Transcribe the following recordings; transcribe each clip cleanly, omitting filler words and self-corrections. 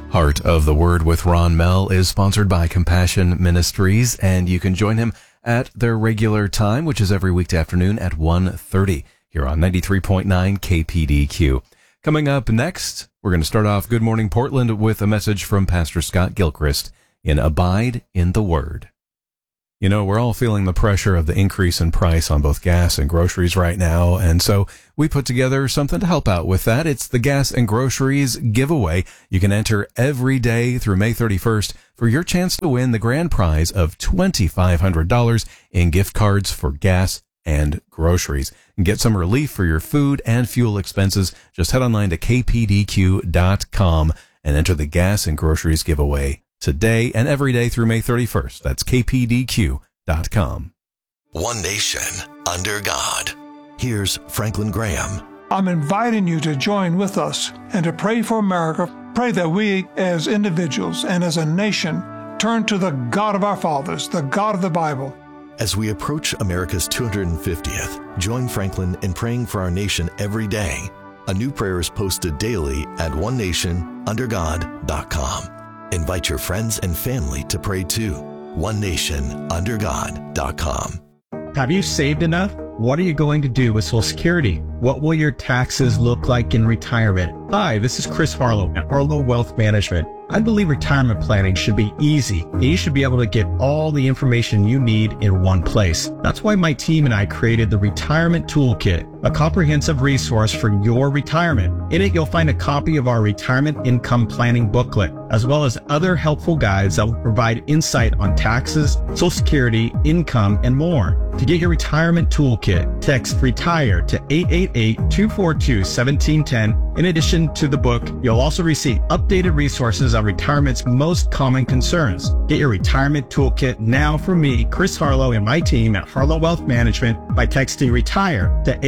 Heart of the Word with Ron Mell is sponsored by Compassion Ministries, and you can join him at their regular time, which is every weekday afternoon at 1:30 here on 93.9 KPDQ. Coming up next, we're going to start off Good Morning Portland with a message from Pastor Scott Gilchrist in Abide in the Word. You know, we're all feeling the pressure of the increase in price on both gas and groceries right now, and so we put together something to help out with that. It's the Gas and Groceries giveaway. You can enter every day through May 31st for your chance to win the grand prize of $2,500 in gift cards for gas and groceries. And get some relief for your food and fuel expenses. Just head online to kpdq.com and enter the Gas and Groceries giveaway today and every day through May 31st. That's kpdq.com. One nation under God. Here's Franklin Graham. I'm inviting you to join with us and to pray for America. Pray that we as individuals and as a nation turn to the God of our fathers, the God of the Bible. As we approach America's 250th, join Franklin in praying for our nation every day. A new prayer is posted daily at onenationundergod.com. Invite your friends and family to pray too. onenationundergod.com. Have you saved enough? What are you going to do with Social Security? What will your taxes look like in retirement? Hi, this is Chris Harlow at Harlow Wealth Management. I believe retirement planning should be easy, and you should be able to get all the information you need in one place. That's why my team and I created the Retirement Toolkit, a comprehensive resource for your retirement. In it, you'll find a copy of our retirement income planning booklet, as well as other helpful guides that will provide insight on taxes, Social Security, income, and more. To get your retirement toolkit, text RETIRE to 888-242-1710. In addition to the book, you'll also receive updated resources on retirement's most common concerns. Get your retirement toolkit now from me, Chris Harlow, and my team at Harlow Wealth Management by texting RETIRE to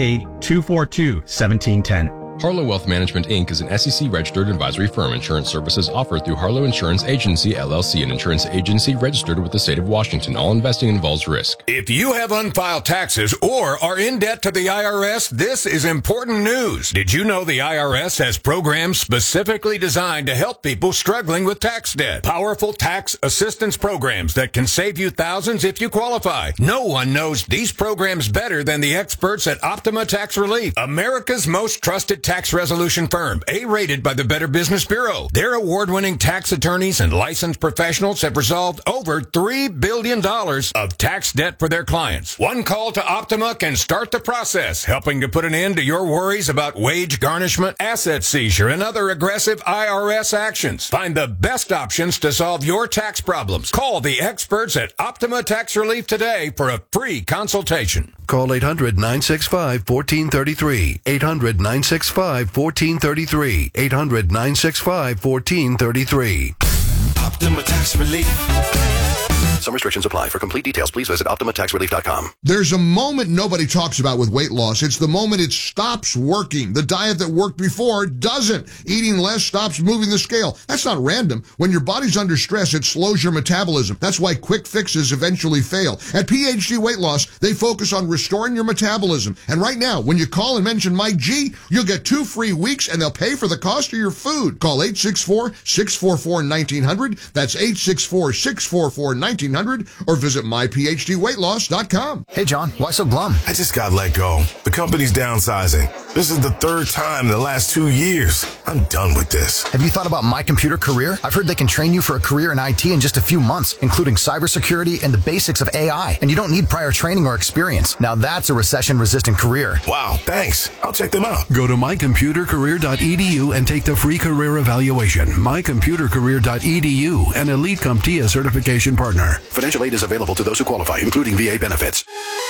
888-242-1710. Harlow Wealth Management, Inc. is an SEC-registered advisory firm. Insurance services offered through Harlow Insurance Agency, LLC, an insurance agency registered with the state of Washington. All investing involves risk. If you have unfiled taxes or are in debt to the IRS, this is important news. Did you know the IRS has programs specifically designed to help people struggling with tax debt? Powerful tax assistance programs that can save you thousands if you qualify. No one knows these programs better than the experts at Optima Tax Relief, America's most trusted tax resolution firm, A-rated by the Better Business Bureau. Their award-winning tax attorneys and licensed professionals have resolved over $3 billion of tax debt for their clients. One call to Optima can start the process, helping to put an end to your worries about wage garnishment, asset seizure, and other aggressive IRS actions. Find the best options to solve your tax problems. Call the experts at Optima Tax Relief today for a free consultation. Call 800-965-1433. 800-965-1433. 800-965-1433. Optima Tax Relief. Some restrictions apply. For complete details, please visit OptimaTaxRelief.com. There's a moment nobody talks about with weight loss. It's the moment it stops working. The diet that worked before doesn't. Eating less stops moving the scale. That's not random. When your body's under stress, it slows your metabolism. That's why quick fixes eventually fail. At PhD Weight Loss, they focus on restoring your metabolism. And right now, when you call and mention Mike G, you'll get 2 free weeks and they'll pay for the cost of your food. Call 864-644-1900. That's 864-644-1900. Or visit myphdweightloss.com. Hey, John, why so glum? I just got let go. The company's downsizing. This is the 3rd time in the last 2 years. I'm done with this. Have you thought about My Computer Career? I've heard they can train you for a career in IT in just a few months, including cybersecurity and the basics of AI. And you don't need prior training or experience. Now that's a recession-resistant career. Wow, thanks. I'll check them out. Go to mycomputercareer.edu and take the free career evaluation. mycomputercareer.edu, an Elite CompTIA certification partner. Financial aid is available to those who qualify, including VA benefits.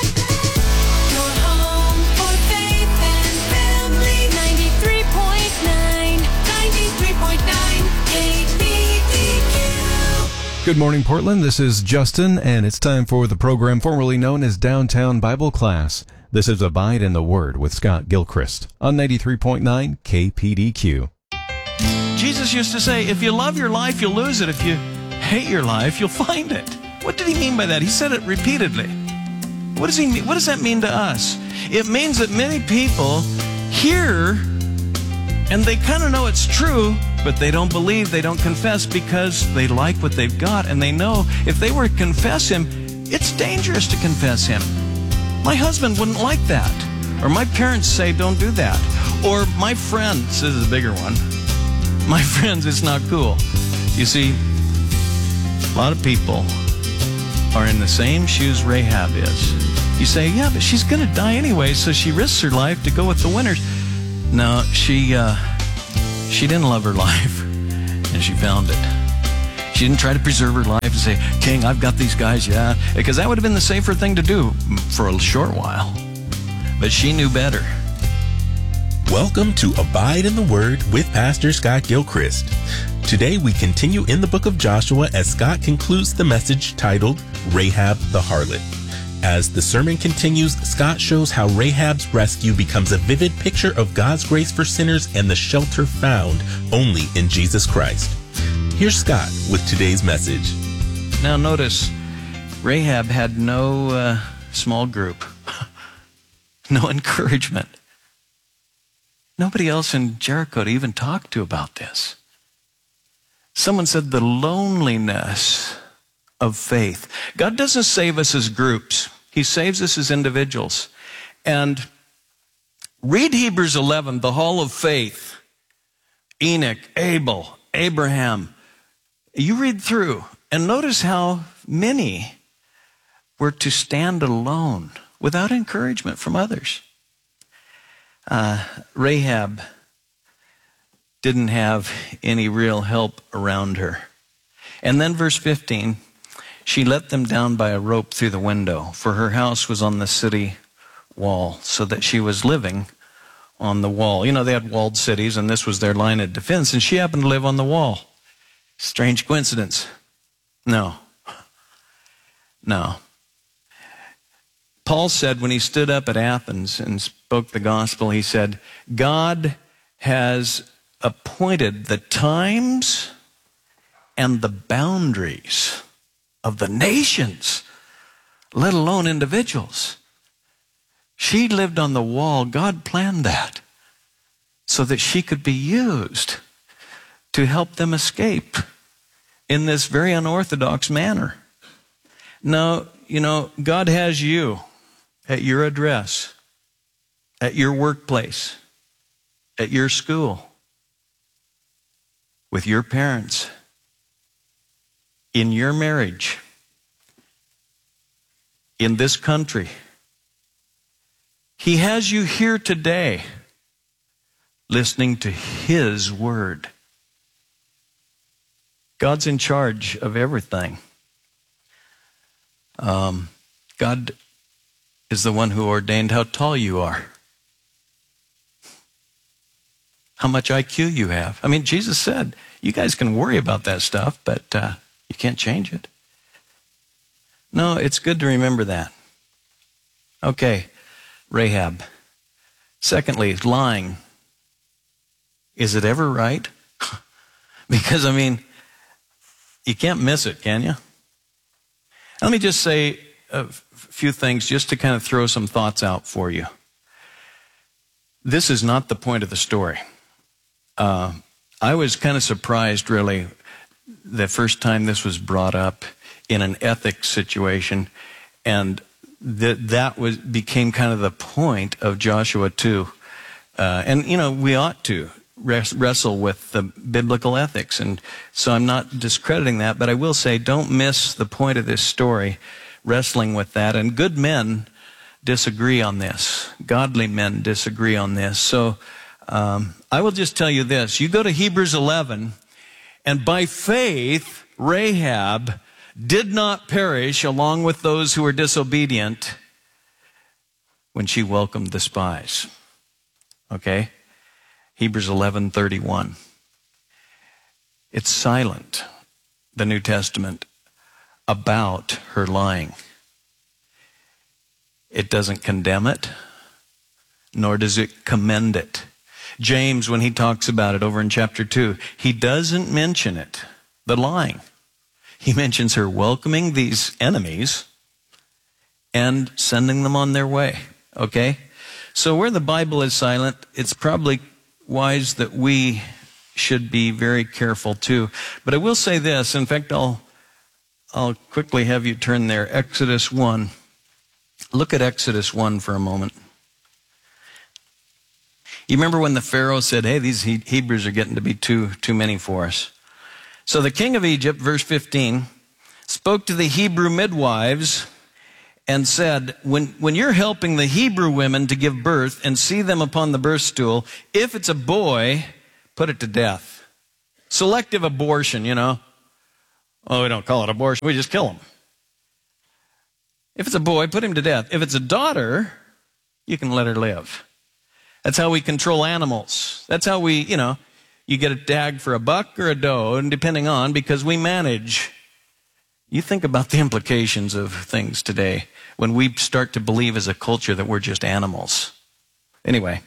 Good morning, Portland. This is Justin, and it's time for the program formerly known as Downtown Bible Class. This is Abide in the Word with Scott Gilchrist on 93.9 KPDQ. Jesus used to say, if you love your life, you'll lose it. If you hate your life, you'll find it. What did he mean by that? He said it repeatedly. What does he mean? What does that mean to us? It means that many people hear And they kind of know it's true, but they don't believe, they don't confess because they like what they've got. And they know if they were to confess him, it's dangerous to confess him. My husband wouldn't like that. Or my parents say don't do that. Or my friends, this is a bigger one. My friends, it's not cool. You see, a lot of people are in the same shoes Rahab is. You say, yeah, but she's going to die anyway, so she risks her life to go with the winners. No, she didn't love her life, and she found it. She didn't try to preserve her life and say, King, I've got these guys, yeah. Because that would have been the safer thing to do for a short while. But she knew better. Welcome to Abide in the Word with Pastor Scott Gilchrist. Today we continue in the book of Joshua as Scott concludes the message titled Rahab the Harlot. As the sermon continues, Scott shows how Rahab's rescue becomes a vivid picture of God's grace for sinners and the shelter found only in Jesus Christ. Here's Scott with today's message. Now notice, Rahab had no small group, no encouragement. Nobody else in Jericho to even talk to about this. Someone said the loneliness of faith. God doesn't save us as groups. He saves us as individuals. And read Hebrews 11, the hall of faith. Enoch, Abel, Abraham. You read through and notice how many were to stand alone without encouragement from others. Rahab didn't have any real help around her. And then verse 15, she let them down by a rope through the window, for her house was on the city wall, so that she was living on the wall. You know, they had walled cities, and this was their line of defense, and she happened to live on the wall. Strange coincidence. No. Paul said when he stood up at Athens and spoke the gospel, he said, God has appointed the times and the boundaries of the nations, let alone individuals. She lived on the wall. God planned that so that she could be used to help them escape in this very unorthodox manner. Now, you know, God has you at your address, at your workplace, at your school, with your parents, in your marriage, in this country. He has you here today listening to His Word. God's in charge of everything. God is the one who ordained how tall you are, how much IQ you have. I mean, Jesus said, you guys can worry about that stuff, but you can't change it. No, it's good to remember that. Okay, Rahab. Secondly, lying. Is it ever right? Because, I mean, you can't miss it, can you? Let me just say a few things just to kind of throw some thoughts out for you. This is not the point of the story. I was kind of surprised, really, the first time this was brought up in an ethics situation, and that became kind of the point of Joshua 2. And, you know, we ought to wrestle with the biblical ethics. And so I'm not discrediting that, but I will say don't miss the point of this story, wrestling with that. And good men disagree on this. Godly men disagree on this. So I will just tell you this. You go to Hebrews 11, and by faith, Rahab did not perish along with those who were disobedient when she welcomed the spies. Okay? Hebrews 11:31. It's silent, the New Testament, about her lying. It doesn't condemn it, nor does it commend it. James, when he talks about it over in chapter 2, he doesn't mention it, the lying. He mentions her welcoming these enemies and sending them on their way. Okay? So where the Bible is silent, it's probably wise that we should be very careful too. But I will say this. In fact, I'll quickly have you turn there. Exodus 1. Look at Exodus 1 for a moment. You remember when the Pharaoh said, hey, these Hebrews are getting to be too many for us. So the king of Egypt, verse 15, spoke to the Hebrew midwives and said, when you're helping the Hebrew women to give birth and see them upon the birth stool, if it's a boy, put it to death. Selective abortion, you know. Oh, we don't call it abortion. We just kill him. If it's a boy, put him to death. If it's a daughter, you can let her live. That's how we control animals. That's how we, you get a tag for a buck or a doe, and depending on, because we manage. You think about the implications of things today when we start to believe as a culture that we're just animals. Anyway,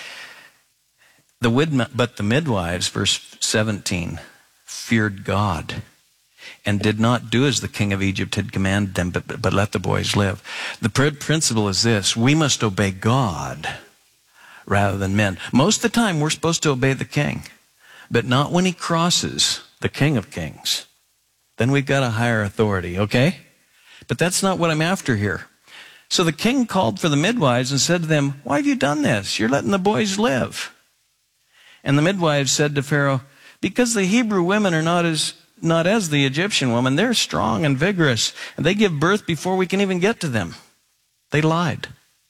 but the midwives, verse 17, feared God and did not do as the king of Egypt had commanded them, but let the boys live. The principle is this: we must obey God rather than men. Most of the time, we're supposed to obey the king, but not when he crosses the King of Kings. Then we've got a higher authority, okay? But that's not what I'm after here. So the king called for the midwives and said to them, why have you done this? You're letting the boys live. And the midwives said to Pharaoh, because the Hebrew women are not as the Egyptian women. They're strong and vigorous, and they give birth before we can even get to them. They lied.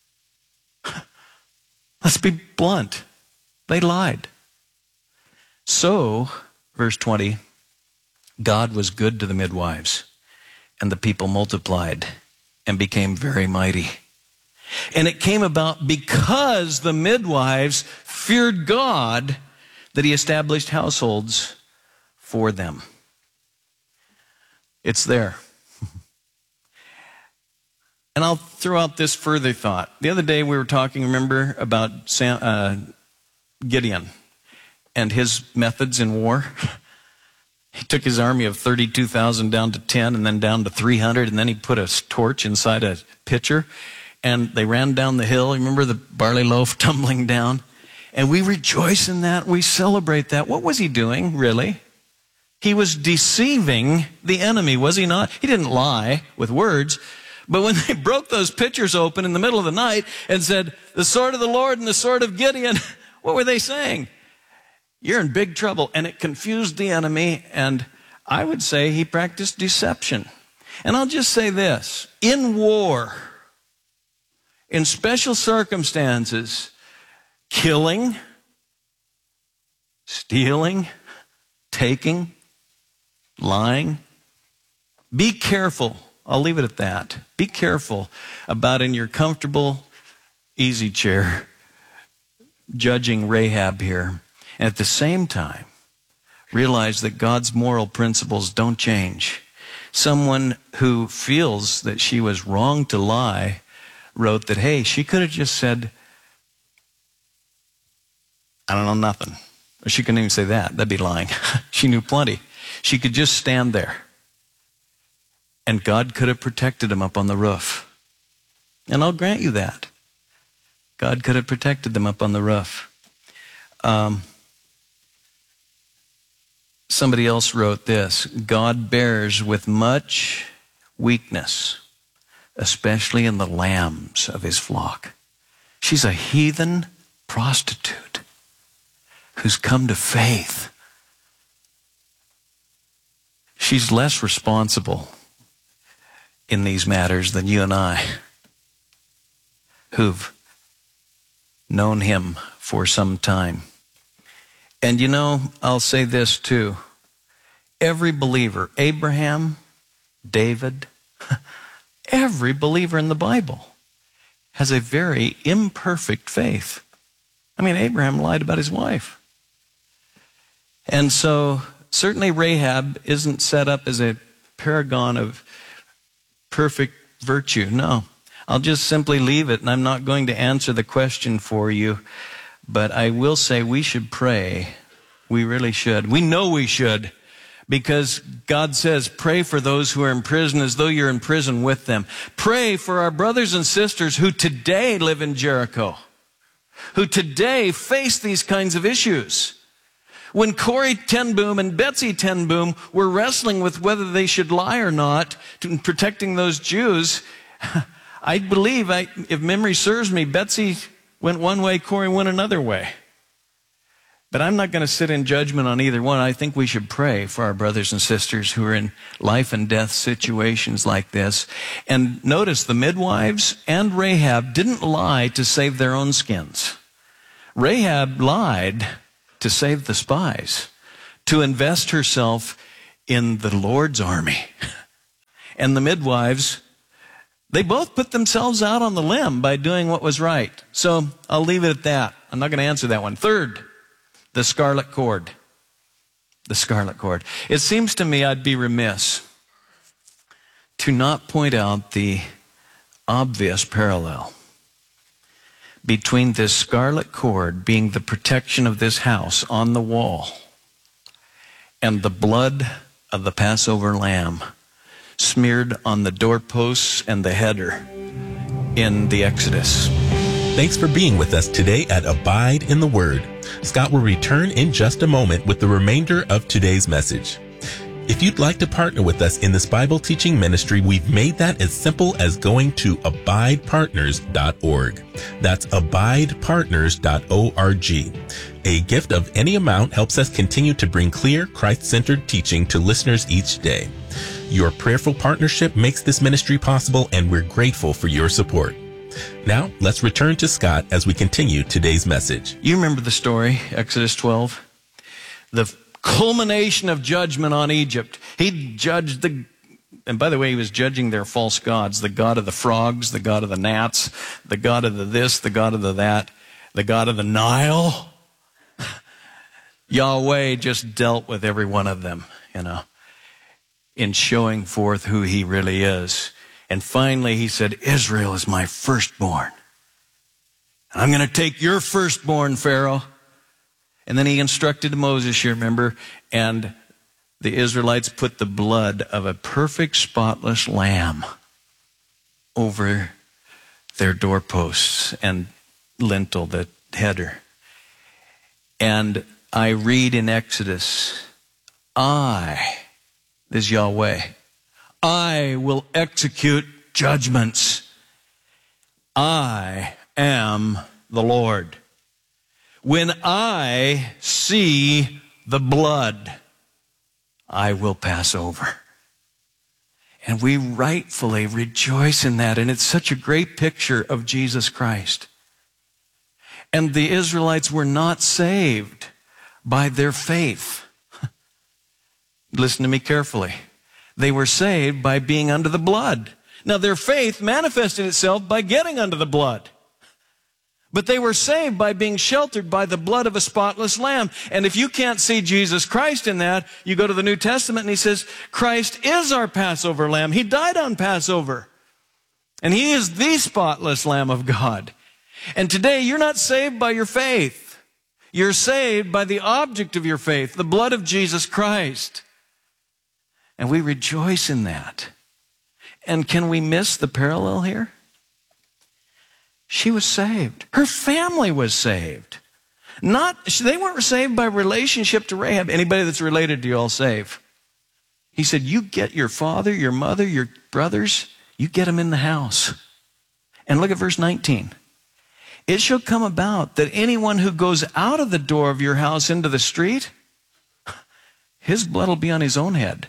Let's be blunt. They lied. So, verse 20, God was good to the midwives, and the people multiplied and became very mighty. And it came about because the midwives feared God that he established households for them. It's there. And I'll throw out this further thought. The other day we were talking, remember, about Gideon and his methods in war. He took his army of 32,000 down to 10 and then down to 300, and then he put a torch inside a pitcher, and they ran down the hill. Remember the barley loaf tumbling down? And we rejoice in that. We celebrate that. What was he doing, really? He was deceiving the enemy, was he not? He didn't lie with words. But when they broke those pitchers open in the middle of the night and said, the sword of the Lord and the sword of Gideon, what were they saying? You're in big trouble. And it confused the enemy, and I would say he practiced deception. And I'll just say this. In war, in special circumstances, killing, stealing, taking, lying, be careful. I'll leave it at that. Be careful about in your comfortable easy chair judging Rahab here. And at the same time, realize that God's moral principles don't change. Someone who feels that she was wrong to lie wrote that, hey, she could have just said, I don't know nothing. Or she couldn't even say that. That'd be lying. She knew plenty. She could just stand there. And God could have protected him up on the roof. And I'll grant you that. God could have protected them up on the roof. Somebody else wrote this: God bears with much weakness, especially in the lambs of his flock. She's a heathen prostitute who's come to faith. She's less responsible in these matters than you and I, who've known him for some time. And you know, I'll say this too. Every believer, Abraham, David, every believer in the Bible has a very imperfect faith. I mean, Abraham lied about his wife. And so, certainly Rahab isn't set up as a paragon of perfect virtue. No. I'll just simply leave it, and I'm not going to answer the question for you. But I will say we should pray. We really should. We know we should, because God says, pray for those who are in prison as though you're in prison with them. Pray for our brothers and sisters who today live in Jericho, who today face these kinds of issues. When Corrie ten Boom and Betsy ten Boom were wrestling with whether they should lie or not in protecting those Jews, I believe, if memory serves me, Betsy went one way, Corrie went another way. But I'm not going to sit in judgment on either one. I think we should pray for our brothers and sisters who are in life and death situations like this. And notice the midwives and Rahab didn't lie to save their own skins. Rahab lied to save the spies, to invest herself in the Lord's army. And the midwives, they both put themselves out on the limb by doing what was right. So I'll leave it at that. I'm not going to answer that one. Third, the scarlet cord. The scarlet cord. It seems to me I'd be remiss to not point out the obvious parallel between this scarlet cord being the protection of this house on the wall and the blood of the Passover lamb smeared on the doorposts and the header in the Exodus. Thanks for being with us today at Abide in the Word. Scott will return in just a moment with the remainder of today's message. If you'd like to partner with us in this Bible teaching ministry, we've made that as simple as going to abidepartners.org. That's abidepartners.org. A gift of any amount helps us continue to bring clear, Christ-centered teaching to listeners each day. Your prayerful partnership makes this ministry possible, and we're grateful for your support. Now, let's return to Scott as we continue today's message. You remember the story, Exodus 12? The culmination of judgment on Egypt. He judged and by the way, he was judging their false gods, the god of the frogs, the god of the gnats, the god of the this, the god of the that, the god of the Nile. Yahweh just dealt with every one of them, in showing forth who he really is. And finally he said, Israel is my firstborn. I'm going to take your firstborn, Pharaoh. And then he instructed Moses, you remember, and the Israelites put the blood of a perfect, spotless lamb over their doorposts and lintel, the header. And I read in Exodus, this is Yahweh, I will execute judgments. I am the Lord. When I see the blood, I will pass over. And we rightfully rejoice in that. And it's such a great picture of Jesus Christ. And the Israelites were not saved by their faith. Listen to me carefully. They were saved by being under the blood. Now, their faith manifested itself by getting under the blood. But they were saved by being sheltered by the blood of a spotless lamb. And if you can't see Jesus Christ in that, you go to the New Testament and he says, Christ is our Passover lamb. He died on Passover. And he is the spotless Lamb of God. And today, you're not saved by your faith. You're saved by the object of your faith, the blood of Jesus Christ. And we rejoice in that. And can we miss the parallel here? She was saved. Her family was saved. They weren't saved by relationship to Rahab. Anybody that's related to you all saved. He said, you get your father, your mother, your brothers, you get them in the house. And look at verse 19. It shall come about that anyone who goes out of the door of your house into the street, his blood will be on his own head.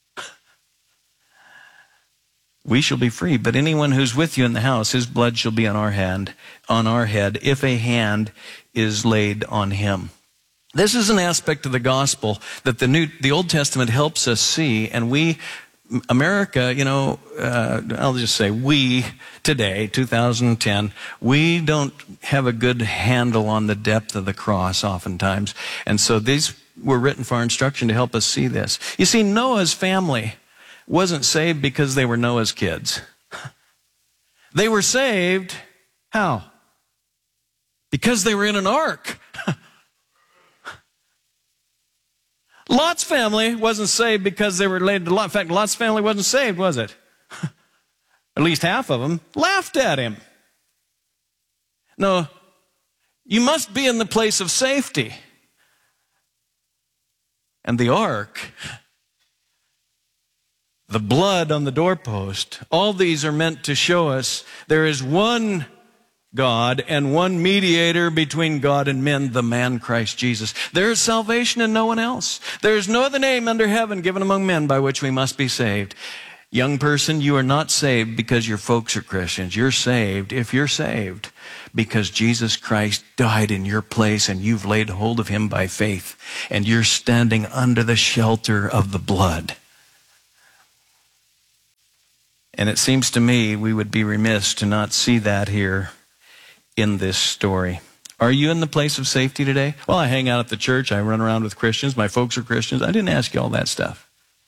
We shall be free, but anyone who's with you in the house, his blood shall be on our head, if a hand is laid on him. This is an aspect of the gospel that the Old Testament helps us see, and we, America, I'll just say we today, 2010, we don't have a good handle on the depth of the cross oftentimes, and so these were written for our instruction to help us see this. You see, Noah's family wasn't saved because they were Noah's kids. They were saved, how? Because they were in an ark. Lot's family wasn't saved because they were related to Lot. In fact, Lot's family wasn't saved, was it? At least half of them laughed at him. No, You must be in the place of safety. And the ark, the blood on the doorpost, all these are meant to show us there is one God and one mediator between God and men, the man Christ Jesus. There is salvation in no one else. There is no other name under heaven given among men by which we must be saved. Young person, you are not saved because your folks are Christians. You're saved, if you're saved, because Jesus Christ died in your place and you've laid hold of him by faith, and you're standing under the shelter of the blood. And it seems to me we would be remiss to not see that here in this story. Are you in the place of safety today? Well, I hang out at the church. I run around with Christians. My folks are Christians. I didn't ask you all that stuff.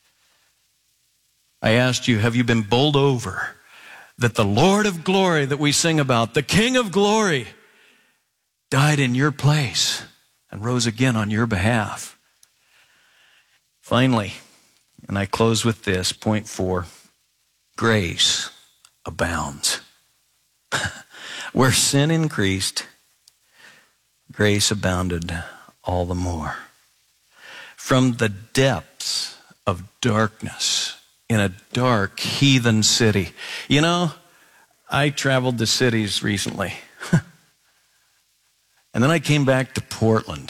I asked you, have you been bowled over that the Lord of glory that we sing about, the King of glory, died in your place and rose again on your behalf? Finally, and I close with this, point 4, grace abounds. Where sin increased, grace abounded all the more. From the depths of darkness, in a dark heathen city. You know, I traveled to cities recently. And then I came back to Portland.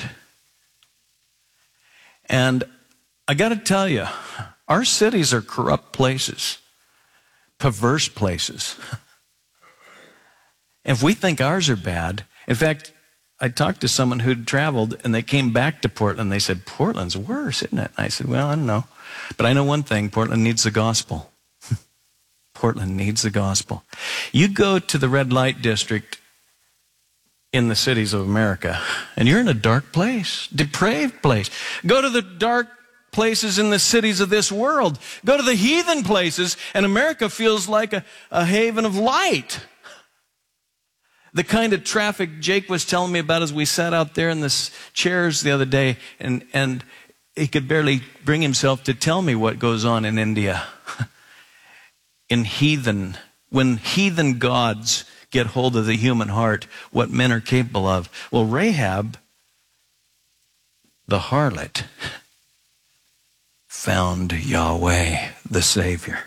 And I got to tell you, our cities are corrupt places, perverse places. If we think ours are bad, in fact, I talked to someone who'd traveled and they came back to Portland. They said, Portland's worse, isn't it? And I said, well, I don't know. But I know one thing, Portland needs the gospel. Portland needs the gospel. You go to the red light district in the cities of America, and you're in a dark place, depraved place. Go to the dark places in the cities of this world. Go to the heathen places, and America feels like a haven of light. The kind of traffic Jake was telling me about as we sat out there in the chairs the other day, and he could barely bring himself to tell me what goes on in India. When heathen gods get hold of the human heart, what men are capable of. Well, Rahab, the harlot, found Yahweh, the Savior.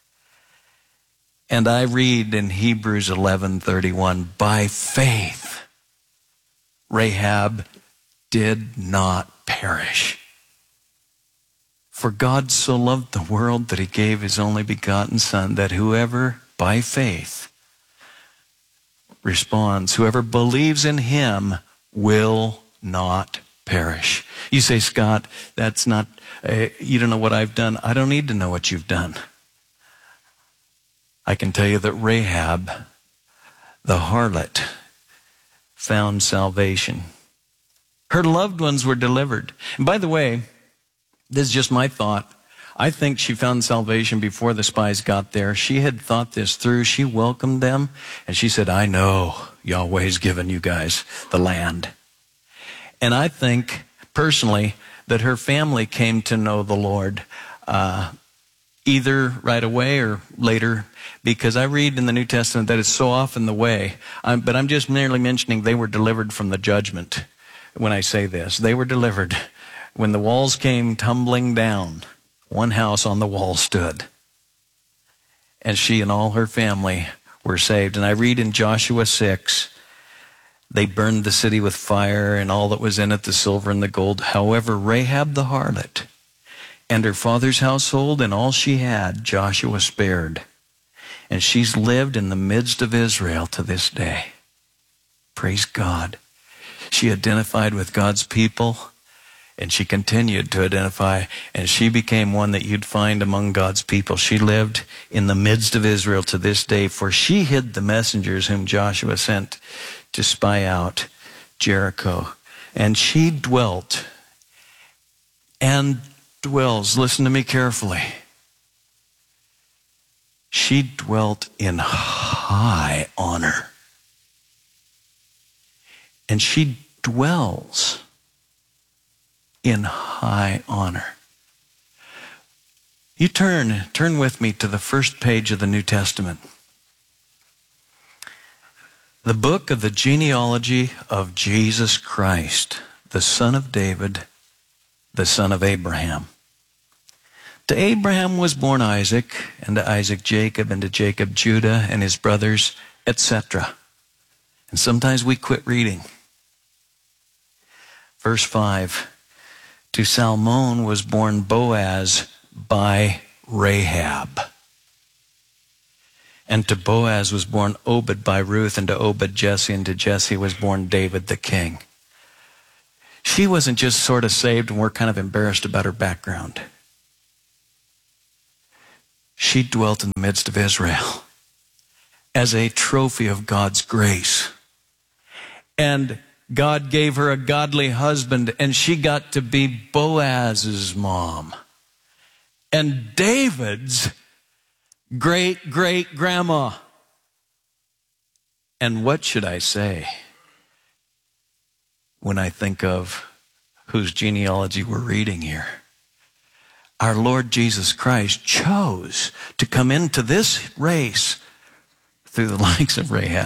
And I read in Hebrews 11:31, by faith, Rahab did not perish. For God so loved the world that he gave his only begotten Son, that whoever by faith responds, whoever believes in him will not perish. You say, Scott, that's not, you don't know what I've done. I don't need to know what you've done. I can tell you that Rahab, the harlot, found salvation. Her loved ones were delivered. And by the way, this is just my thought. I think she found salvation before the spies got there. She had thought this through. She welcomed them, and she said, I know Yahweh's given you guys the land. And I think, personally, that her family came to know the Lord either right away or later, because I read in the New Testament that it's so often the way. But I'm just merely mentioning they were delivered from the judgment when I say this. They were delivered. When the walls came tumbling down, one house on the wall stood. And she and all her family were saved. And I read in Joshua 6, they burned the city with fire and all that was in it, the silver and the gold. However, Rahab the harlot and her father's household and all she had, Joshua spared. And she's lived in the midst of Israel to this day. Praise God. She identified with God's people, and she continued to identify, and she became one that you'd find among God's people. She lived in the midst of Israel to this day, for she hid the messengers whom Joshua sent to spy out Jericho. And she dwelt and dwells, listen to me carefully, she dwelt in high honor. And she dwells in high honor. You turn with me to the first page of the New Testament. The book of the genealogy of Jesus Christ, the son of David, the son of Abraham. To Abraham was born Isaac, and to Isaac Jacob, and to Jacob Judah and his brothers, etc. And sometimes we quit reading. Verse 5, to Salmon was born Boaz by Rahab. And to Boaz was born Obed by Ruth, and to Obed Jesse, and to Jesse was born David the king. She wasn't just sort of saved and we're kind of embarrassed about her background. She dwelt in the midst of Israel as a trophy of God's grace. And God gave her a godly husband, and she got to be Boaz's mom. And David's great-great-grandma. And what should I say when I think of whose genealogy we're reading here? Our Lord Jesus Christ chose to come into this race through the likes of Rahab.